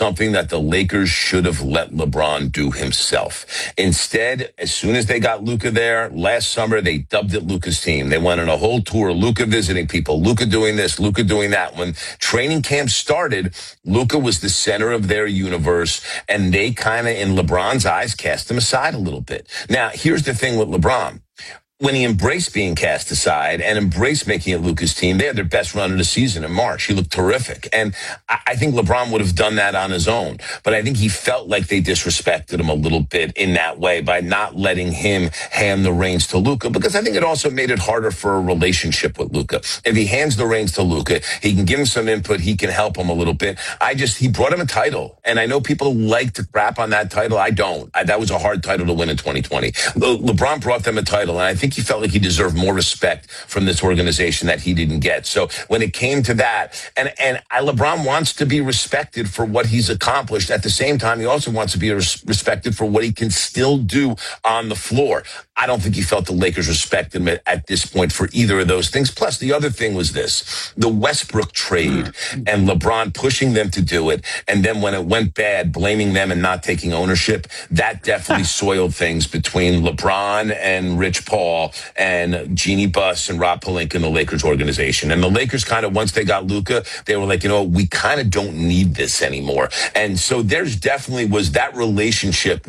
something that the Lakers should have let LeBron do himself. Instead, as soon as they got Luka there last summer, they dubbed it Luka's team. They went on a whole tour, Luka visiting people, Luka doing this, Luka doing that. When training camp started, Luka was the center of their universe, and they kind of, in LeBron's eyes, cast him aside a little bit. Now, here's the thing with LeBron. When he embraced being cast aside and embraced making it Luka's team, they had their best run of the season in March. He looked terrific. And I think LeBron would have done that on his own. But I think he felt like they disrespected him a little bit in that way by not letting him hand the reins to Luka, because I think it also made it harder for a relationship with Luka. If he hands the reins to Luka, he can give him some input. He can help him a little bit. He brought him a title. And I know people like to crap on that title. I don't. That was a hard title to win in 2020. LeBron brought them a title, and I think he felt like he deserved more respect from this organization that he didn't get. So when it came to that, LeBron wants to be respected for what he's accomplished. At the same time, he also wants to be respected for what he can still do on the floor. I don't think he felt the Lakers respected him at this point for either of those things. Plus, the other thing was this, the Westbrook trade and LeBron pushing them to do it. And then when it went bad, blaming them and not taking ownership, that definitely soiled things between LeBron and Rich Paul and Jeannie Buss and Rob Pelinka in the Lakers organization. And the Lakers kind of, once they got Luka, they were like, we kind of don't need this anymore. And so there's definitely was that relationship.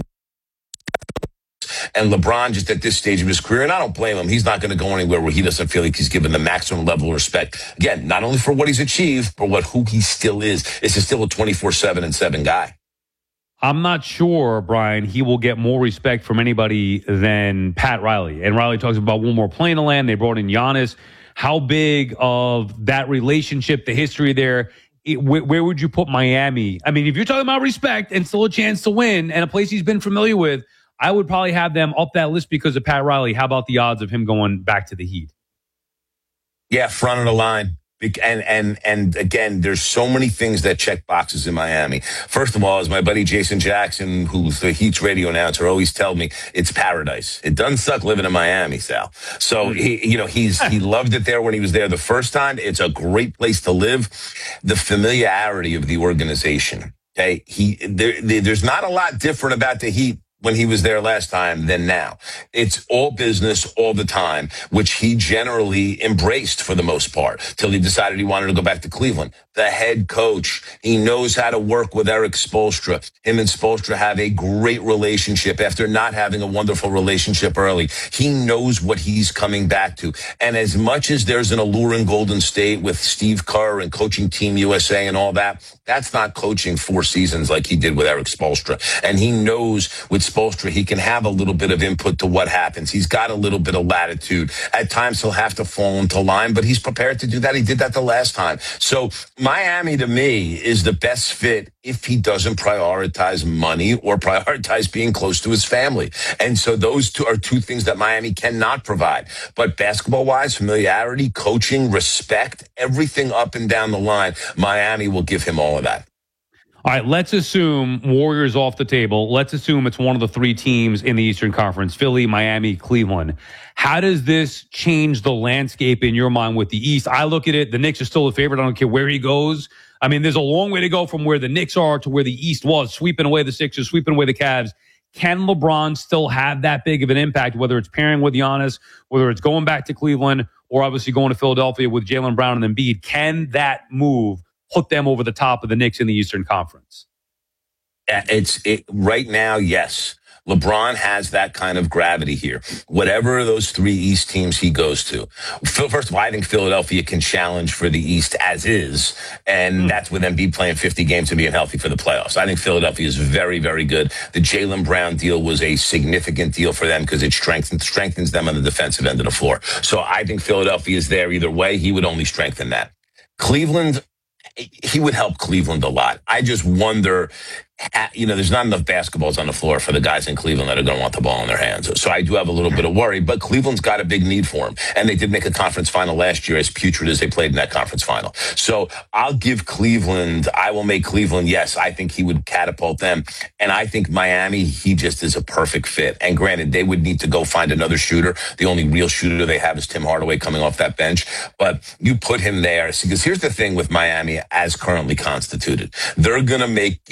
And LeBron just at this stage of his career, and I don't blame him, he's not going to go anywhere where he doesn't feel like he's given the maximum level of respect. Again, not only for what he's achieved, but who he still is. This is still a 24/7 and 7 guy. I'm not sure, Brian, he will get more respect from anybody than Pat Riley. And Riley talks about one more plane to land. They brought in Giannis. How big of that relationship, the history there, where would you put Miami? I mean, if you're talking about respect and still a chance to win and a place he's been familiar with, I would probably have them up that list because of Pat Riley. How about the odds of him going back to the Heat? Yeah, front of the line. And again, there's so many things that check boxes in Miami. First of all, as my buddy Jason Jackson, who's the Heat's radio announcer, always tells me, it's paradise. It doesn't suck living in Miami, Sal. So he loved it there when he was there the first time. It's a great place to live. The familiarity of the organization. Okay, there's not a lot different about the Heat when he was there last time than now. It's all business all the time, which he generally embraced for the most part, till he decided he wanted to go back to Cleveland. The head coach, he knows how to work with Eric Spoelstra. Him and Spoelstra have a great relationship after not having a wonderful relationship early. He knows what he's coming back to. And as much as there's an allure in Golden State with Steve Kerr and coaching Team USA and all that, that's not coaching 4 seasons like he did with Eric Spoelstra. And he knows with Spoelstra, he can have a little bit of input to what happens. He's got a little bit of latitude. At times, he'll have to fall into line, but he's prepared to do that. He did that the last time. So Miami, to me, is the best fit if he doesn't prioritize money or prioritize being close to his family. And so those two are two things that Miami cannot provide. But basketball-wise, familiarity, coaching, respect, everything up and down the line, Miami will give him all of that. All right, let's assume Warriors off the table. Let's assume it's one of the 3 teams in the Eastern Conference, Philly, Miami, Cleveland. How does this change the landscape in your mind with the East? I look at it, the Knicks are still a favorite. I don't care where he goes. I mean, there's a long way to go from where the Knicks are to where the East was, sweeping away the Sixers, sweeping away the Cavs. Can LeBron still have that big of an impact, whether it's pairing with Giannis, whether it's going back to Cleveland, or obviously going to Philadelphia with Jaylen Brown and Embiid? Can that move put them over the top of the Knicks in the Eastern Conference? Right now, yes. LeBron has that kind of gravity here. Whatever those 3 East teams he goes to. First of all, I think Philadelphia can challenge for the East as is, and that's with Embiid playing 50 games and being healthy for the playoffs. I think Philadelphia is very, very good. The Jaylen Brown deal was a significant deal for them because it strengthens them on the defensive end of the floor. So I think Philadelphia is there either way. He would only strengthen that. Cleveland, he would help Cleveland a lot. I just wonder, there's not enough basketballs on the floor for the guys in Cleveland that are going to want the ball in their hands. So I do have a little bit of worry, but Cleveland's got a big need for him. And they did make a conference final last year, as putrid as they played in that conference final. So I will make Cleveland, yes, I think he would catapult them. And I think Miami, he just is a perfect fit. And granted, they would need to go find another shooter. The only real shooter they have is Tim Hardaway coming off that bench. But you put him there, because here's the thing with Miami as currently constituted. They're going to make